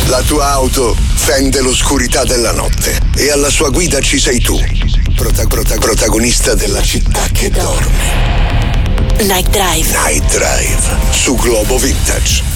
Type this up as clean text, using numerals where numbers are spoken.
La tua auto fende l'oscurità della notte e alla sua guida ci sei tu, protagonista della città che dorme. Night Drive. Night Drive su Globo Vintage.